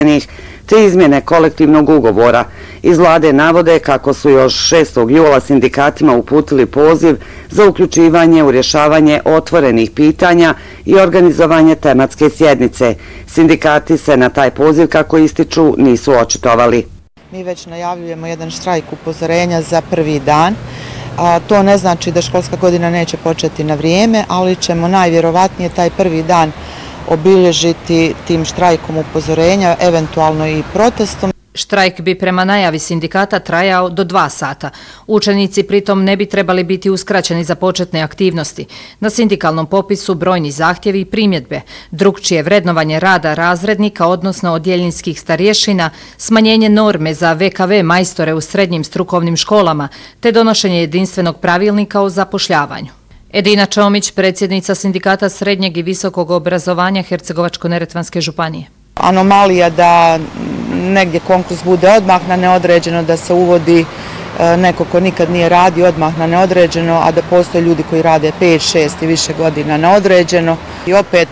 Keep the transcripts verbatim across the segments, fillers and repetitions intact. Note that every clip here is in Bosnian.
te izmjene kolektivnog ugovora. Iz vlade navode kako su još šestog jula sindikatima uputili poziv za uključivanje u rješavanje otvorenih pitanja i organizovanje tematske sjednice. Sindikati se na taj poziv, kako ističu, nisu očitovali. Mi već najavljujemo jedan štrajk upozorenja za prvi dan. A to ne znači da školska godina neće početi na vrijeme, ali ćemo najvjerovatnije taj prvi dan obilježiti tim štrajkom upozorenja, eventualno i protestom. Štrajk bi prema najavi sindikata trajao do dva sata. Učenici pritom ne bi trebali biti uskraćeni za početne aktivnosti. Na sindikalnom popisu brojni zahtjevi i primjedbe, drukčije vrednovanje rada razrednika, odnosno odjeljinskih starješina, smanjenje norme za V K V majstore u srednjim strukovnim školama, te donošenje jedinstvenog pravilnika o zapošljavanju. Edina Čomić, predsjednica sindikata srednjeg i visokog obrazovanja Hercegovačko-neretvanske županije. Anomalija da negdje konkurs bude odmah na neodređeno, da se uvodi neko ko nikad nije radio odmah na neodređeno, a da postoje ljudi koji rade pet, šest i više godina na određeno. I opet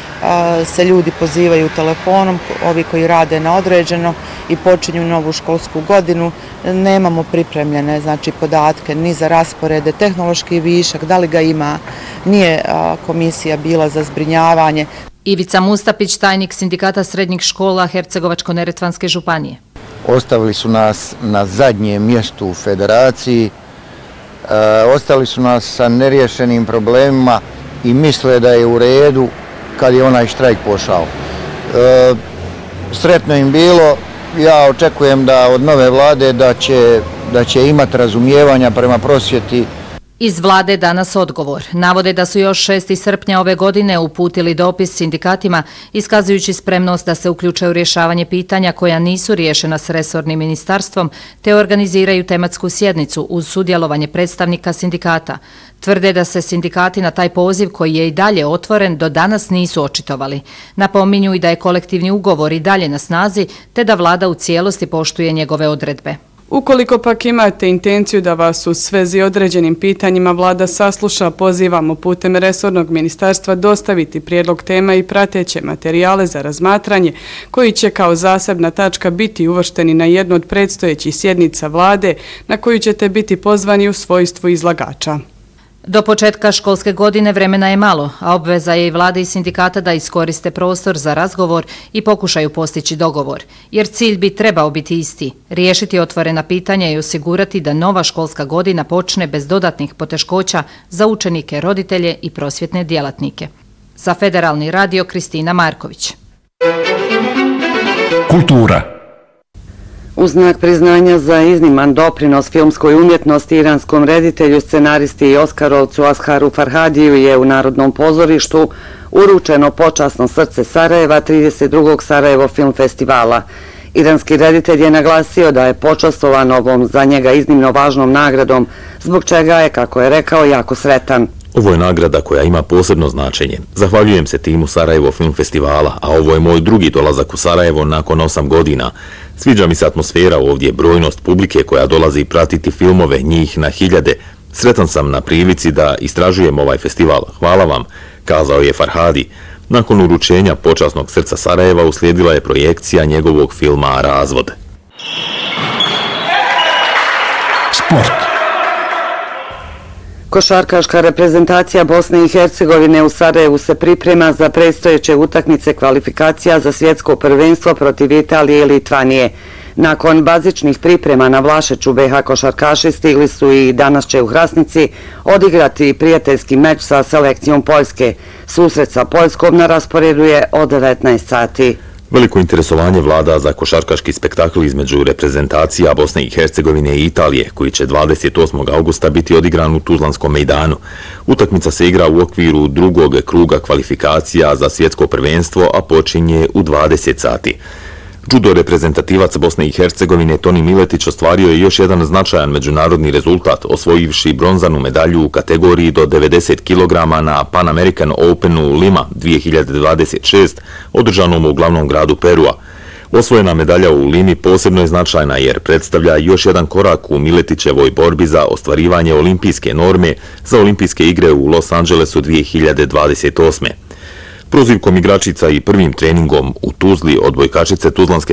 se ljudi pozivaju telefonom, ovi koji rade na određeno i počinju novu školsku godinu. Nemamo pripremljene znači, podatke ni za rasporede, tehnološki višak, da li ga ima, nije komisija bila za zbrinjavanje. Ivica Mustapić, tajnik sindikata srednjih škola Hercegovačko-neretvanske županije. Ostavili su nas na zadnjem mjestu u federaciji, e, ostali su nas sa neriješenim problemima i misle da je u redu kad je onaj štrajk pošao. E, sretno im bilo, ja očekujem da od nove vlade da će, da će imati razumijevanja prema prosvjeti. Iz vlade danas odgovor. Navode da su još šestog srpnja ove godine uputili dopis sindikatima iskazujući spremnost da se uključe u rješavanje pitanja koja nisu riješena s resornim ministarstvom te organiziraju tematsku sjednicu uz sudjelovanje predstavnika sindikata. Tvrde da se sindikati na taj poziv koji je i dalje otvoren do danas nisu očitovali. Napominju i da je kolektivni ugovor i dalje na snazi te da vlada u cijelosti poštuje njegove odredbe. Ukoliko pak imate intenciju da vas u svezi određenim pitanjima vlada sasluša, pozivamo putem resornog ministarstva dostaviti prijedlog tema i prateće materijale za razmatranje, koji će kao zasebna tačka biti uvršteni na jednu od predstojećih sjednica vlade, na koju ćete biti pozvani u svojstvu izlagača. Do početka školske godine vremena je malo, a obveza je i vlade i sindikata da iskoriste prostor za razgovor i pokušaju postići dogovor, jer cilj bi trebao biti isti, riješiti otvorena pitanja i osigurati da nova školska godina počne bez dodatnih poteškoća za učenike, roditelje i prosvjetne djelatnike. Za Federalni radio Kristina Marković. Kultura. U znak priznanja za izniman doprinos filmskoj umjetnosti iranskom reditelju, scenaristi i Oskarovcu Asharu Farhadiju je u Narodnom pozorištu uručeno počasno srce Sarajeva trideset drugog Sarajevo film festivala. Iranski reditelj je naglasio da je počastovan ovom za njega iznimno važnom nagradom, zbog čega je, kako je rekao, jako sretan. Ovo je nagrada koja ima posebno značenje. Zahvaljujem se timu Sarajevo film festivala, a ovo je moj drugi dolazak u Sarajevo nakon osam godina. Sviđa mi se atmosfera ovdje, brojnost publike koja dolazi pratiti filmove, njih na hiljade. Sretan sam na prilici da istražujem ovaj festival. Hvala vam, kazao je Farhadi. Nakon uručenja počasnog srca Sarajeva uslijedila je projekcija njegovog filma Razvod. Sport. Košarkaška reprezentacija Bosne i Hercegovine u Sarajevu se priprema za predstojeće utakmice kvalifikacija za svjetsko prvenstvo protiv Italije i Litvanije. Nakon bazičnih priprema na Vlašeču, B H košarkaši stigli su i danas će u Hrasnici odigrati prijateljski meč sa selekcijom Poljske. Susret sa Poljskom na rasporedu je od devetnaest sati. Veliko interesovanje vlada za košarkaški spektakl između reprezentacija Bosne i Hercegovine i Italije, koji će dvadeset osmog augusta biti odigran u Tuzlanskom mejdanu. Utakmica se igra u okviru drugog kruga kvalifikacija za svjetsko prvenstvo, a počinje u dvadeset sati. Judo reprezentativac Bosne i Hercegovine Toni Miletić ostvario je još jedan značajan međunarodni rezultat, osvojivši bronzanu medalju u kategoriji do devedeset kilograma na Pan American Openu Lima dvije hiljade dvadeset šest, održanom u glavnom gradu Perua. Osvojena medalja u Limi posebno je značajna jer predstavlja još jedan korak u Miletićevoj borbi za ostvarivanje olimpijske norme za olimpijske igre u Los Angelesu dvije hiljade dvadeset osme. Prozivkom igračica i prvim treningom u Tuzli odbojkačice Tuzlanske